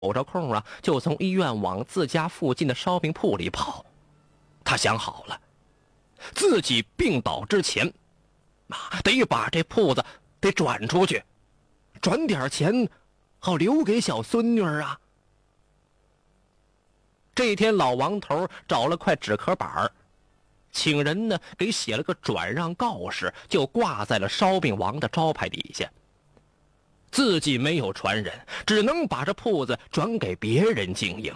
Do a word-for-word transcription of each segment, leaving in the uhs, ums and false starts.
着空啊，就从医院往自家附近的烧饼铺里跑。他想好了，自己病倒之前啊，得把这铺子得转出去，转点钱好留给小孙女啊。这天老王头找了块纸壳板，请人呢给写了个转让告示，就挂在了烧饼王的招牌底下。自己没有传人，只能把这铺子转给别人经营。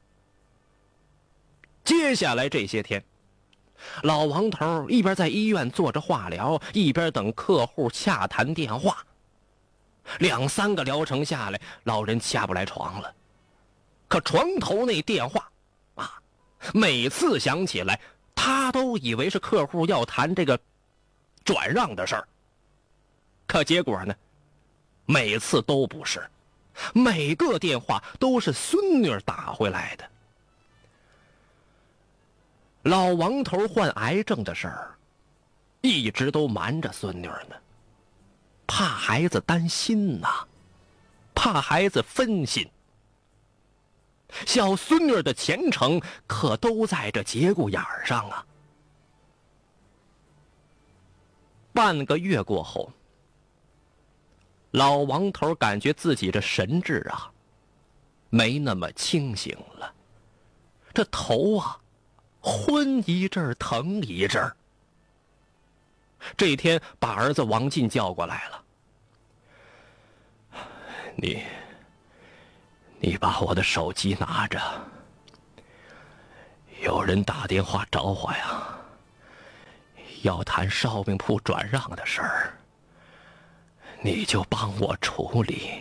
接下来这些天，老王头一边在医院做着化疗，一边等客户洽谈电话。两三个疗程下来，老人下不来床了。可床头那电话啊，每次响起来，他都以为是客户要谈这个转让的事儿。可结果呢，每次都不是，每个电话都是孙女打回来的。老王头患癌症的事儿，一直都瞒着孙女呢，怕孩子担心呐，怕孩子分心。小孙女的前程可都在这节骨眼上啊。半个月过后，老王头感觉自己这神志啊没那么清醒了，这头啊昏一阵疼一阵。这天把儿子王进叫过来了，你你把我的手机拿着，有人打电话找我呀，要谈烧饼铺转让的事儿，你就帮我处理。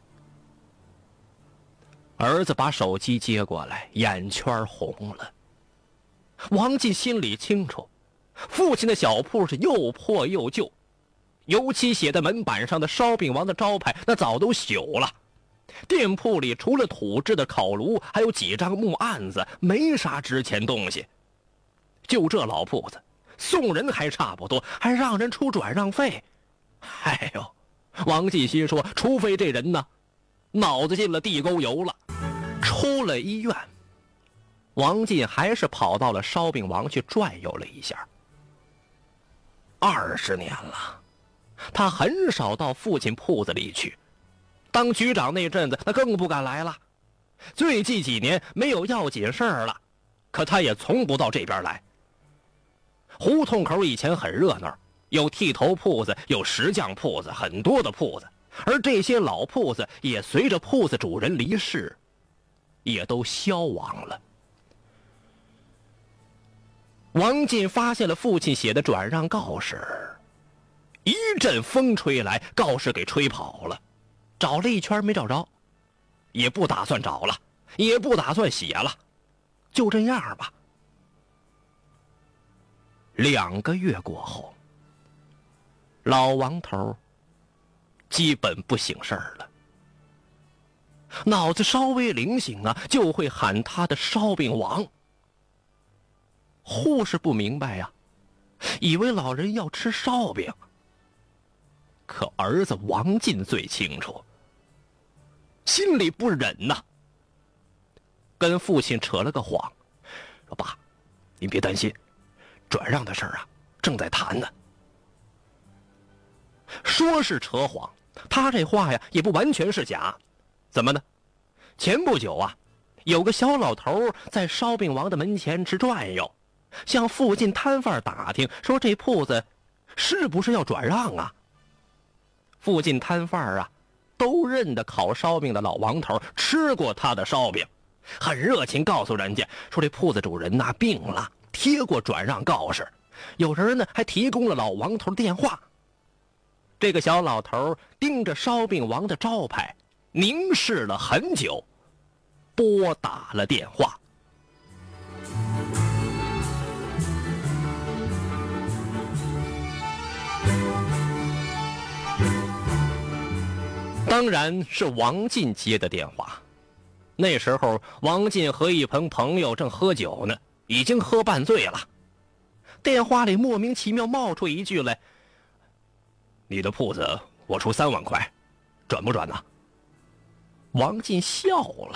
儿子把手机接过来，眼圈红了。王进心里清楚，父亲的小铺是又破又旧，油漆写在门板上的烧饼王的招牌那早都朽了。店铺里除了土制的烤炉，还有几张木案子，没啥值钱东西。就这老铺子，送人还差不多，还让人出转让费。哎呦，王进心说，除非这人呢脑子进了地沟油了。出了医院，王进还是跑到了烧饼王去转悠了一下。二十年了，他很少到父亲铺子里去。当局长那阵子，他更不敢来了。最近几年没有要紧事儿了，可他也从不到这边来。胡同口以前很热闹，有剃头铺子，有石匠铺子，很多的铺子。而这些老铺子也随着铺子主人离世，也都消亡了。王进发现了父亲写的转让告示，一阵风吹来，告示给吹跑了。找了一圈没找着，也不打算找了，也不打算写了，就这样吧。两个月过后，老王头基本不省事儿了，脑子稍微灵醒啊，就会喊他的烧饼王。护士不明白呀，以为老人要吃烧饼。可儿子王进最清楚，心里不忍呐，跟父亲扯了个谎，说：“爸，您别担心，转让的事儿啊，正在谈呢。”说是扯谎，他这话呀也不完全是假。怎么呢？前不久啊，有个小老头在烧饼王的门前吃转悠，向附近摊贩打听，说这铺子是不是要转让啊？附近摊贩啊都认得烤烧饼的老王头，吃过他的烧饼，很热情告诉人家说这铺子主人呐病了，贴过转让告示，有人呢还提供了老王头电话。这个小老头盯着烧饼王的招牌凝视了很久，拨打了电话。当然是王进接的电话。那时候王进和一朋朋友正喝酒呢，已经喝半醉了。电话里莫名其妙冒出一句来：“你的铺子我出三万块，转不转呢？” 王进笑了。